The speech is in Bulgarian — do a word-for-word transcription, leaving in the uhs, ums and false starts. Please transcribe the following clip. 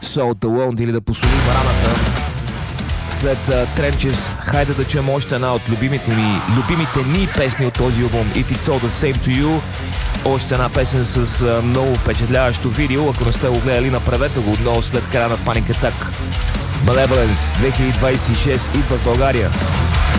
Soul Alone, или да посолим раната. След uh, Trenches, хайде да чуем още една от любимите ми, любимите ни песни от този албум, If It's All The Same To You. Още една песен с uh, много впечатляващо видео. Ако не сте го гледали, направете го отново след края на Panic Attack. Malevolence две хиляди двадесет и шест идва в България.